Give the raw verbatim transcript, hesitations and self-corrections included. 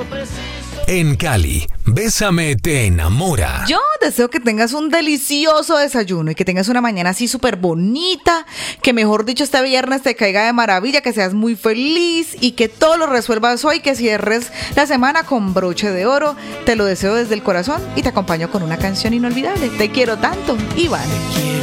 En Cali, Bésame te enamora. Yo deseo que tengas un delicioso desayuno y que tengas una mañana así súper bonita, que mejor dicho este viernes te caiga de maravilla, que seas muy feliz y que todo lo resuelvas hoy, que cierres la semana con broche de oro. Te lo deseo desde el corazón y te acompaño con una canción inolvidable. Te quiero tanto, Iván.